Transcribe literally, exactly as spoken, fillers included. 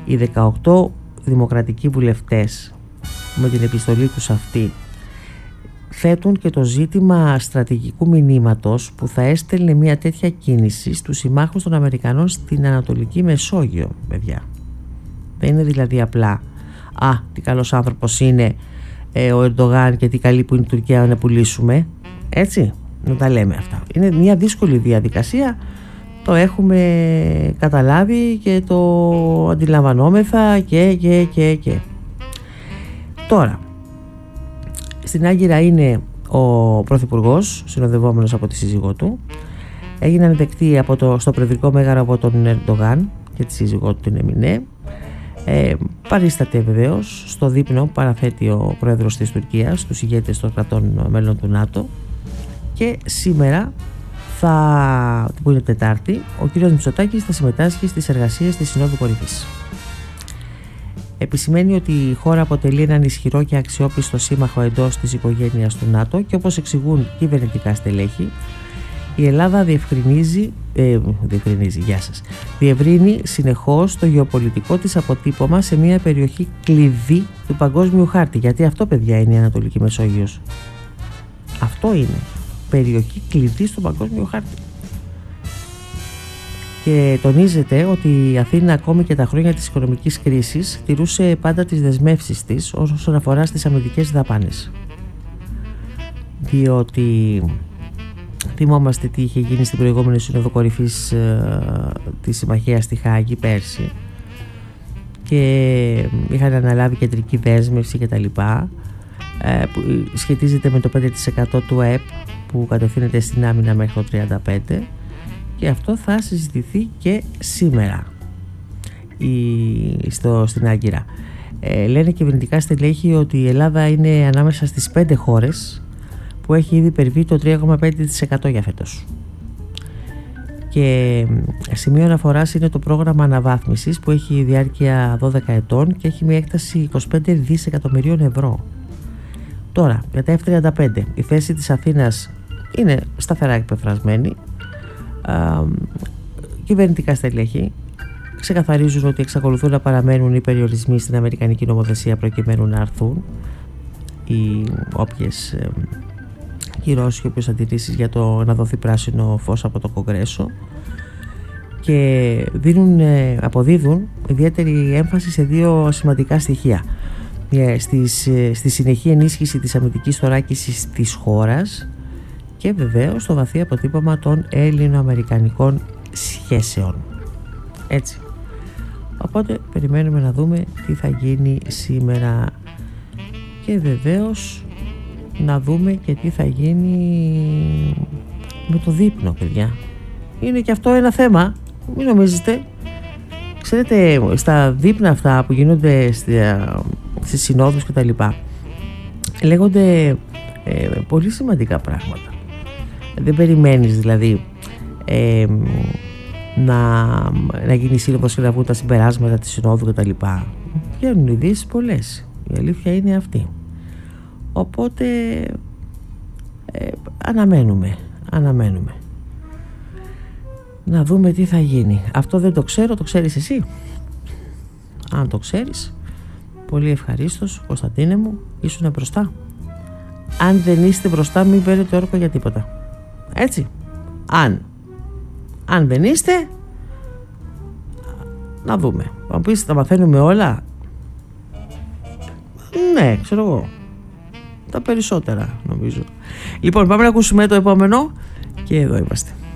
Οι δεκαοκτώ δημοκρατικοί βουλευτές με την επιστολή τους αυτή θέτουν και το ζήτημα στρατηγικού μηνύματος που θα έστελνε μια τέτοια κίνηση στους συμμάχους των Αμερικανών στην Ανατολική Μεσόγειο, παιδιά. Δεν είναι δηλαδή απλά «Α, τι καλός άνθρωπος είναι ε, ο Ερντογάν και τι καλή που είναι η Τουρκία να πουλήσουμε». Έτσι, να τα λέμε αυτά. Είναι μια δύσκολη διαδικασία, το έχουμε καταλάβει και το αντιλαμβανόμεθα και και και και. Τώρα, στην Άγκυρα είναι ο Πρωθυπουργός, συνοδευόμενος από τη σύζυγό του. Έγιναν δεκτοί από το, στο Προεδρικό Μέγαρο από τον Ερντογάν και τη σύζυγό του την Εμινέ. Ε, παρίσταται βεβαίως στο δείπνο που παραθέτει ο πρόεδρος της Τουρκίας, τους ηγέτες των κρατών μέλων του ΝΑΤΟ, και σήμερα, θα, που είναι Τετάρτη, ο κ. Μητσοτάκης θα συμμετάσχει στις εργασίες της Συνόδου Κορυφής. Επισημαίνει ότι η χώρα αποτελεί έναν ισχυρό και αξιόπιστο σύμμαχο εντός της οικογένειας του ΝΑΤΟ και, όπως εξηγούν κυβερνητικά στελέχη, η Ελλάδα διευκρινίζει, ε, διευκρινίζει, γεια σας, διευρύνει συνεχώς το γεωπολιτικό της αποτύπωμα σε μια περιοχή κλειδί του παγκόσμιου χάρτη. Γιατί αυτό, παιδιά, είναι η Ανατολική Μεσόγειος. Αυτό είναι. Περιοχή κλειδί στο παγκόσμιο χάρτη. Και τονίζεται ότι η Αθήνα, ακόμη και τα χρόνια της οικονομικής κρίσης, τηρούσε πάντα τις δεσμεύσεις της όσον αφορά στις αμυντικές δαπάνες. Διότι θυμόμαστε τι είχε γίνει στην προηγούμενη Σύνοδο Κορυφής ε, της Συμμαχίας στη Χάγη πέρσι, και είχαν αναλάβει κεντρική δέσμευση κτλ, ε, που σχετίζεται με το πέντε τοις εκατό του ΑΕΠ που κατευθύνεται στην άμυνα μέχρι το τριάντα πέντε τοις εκατό, και αυτό θα συζητηθεί και σήμερα η, στο, στην Άγκυρα. Ε, λένε κυβερνητικά στελέχη ότι η Ελλάδα είναι ανάμεσα στις πέντε χώρες που έχει ήδη υπερβεί το τρία κόμμα πέντε τοις εκατό για φέτος. Και σημείο αναφοράς είναι το πρόγραμμα αναβάθμισης που έχει διάρκεια δώδεκα ετών και έχει μια έκταση είκοσι πέντε δισεκατομμυρίων ευρώ. Τώρα, για τα εφ τριάντα πέντε, η θέση της Αθήνας είναι σταθερά εκπεφρασμένη. Α, κυβερνητικά στελέχη ξεκαθαρίζουν ότι εξακολουθούν να παραμένουν οι περιορισμοί στην αμερικανική νομοθεσία προκειμένου να αρθούν οι όποιες ε, κυρώσεις και όποιες αντιρρήσεις για το να δοθεί πράσινο φως από το Κογκρέσο, και δίνουν, ε, αποδίδουν ιδιαίτερη έμφαση σε δύο σημαντικά στοιχεία: ε, στις, ε, στη συνεχή ενίσχυση της αμυντικής θωράκισης της χώρας και βεβαίως το βαθύ αποτύπωμα των ελληνοαμερικανικών σχέσεων. Έτσι. Οπότε περιμένουμε να δούμε τι θα γίνει σήμερα, και βεβαίως να δούμε και τι θα γίνει με το δείπνο, παιδιά. Είναι και αυτό ένα θέμα, μην νομίζετε. Ξέρετε, στα δείπνα αυτά που γίνονται στις συνόδους και τα λοιπά, λέγονται ε, πολύ σημαντικά πράγματα. Δεν περιμένεις δηλαδή ε, να, να γίνει σύλλογος και να βγουν τα συμπεράσματα της συνόδου και τα λοιπά. Βγαίνουν ειδήσεις πολλές, η αλήθεια είναι αυτή. Οπότε ε, αναμένουμε αναμένουμε να δούμε τι θα γίνει. Αυτό δεν το ξέρω, το ξέρεις εσύ? Αν το ξέρεις, πολύ ευχαρίστως, Κωνσταντίνε μου, ήσουν μπροστά. Αν δεν είστε μπροστά, μην παίρνετε όρκο για τίποτα. Έτσι. Αν Αν δεν είστε, να δούμε. Θα πεις, τα μαθαίνουμε όλα. Ναι, ξέρω εγώ. Τα περισσότερα νομίζω. Λοιπόν, πάμε να ακούσουμε το επόμενο, και εδώ είμαστε.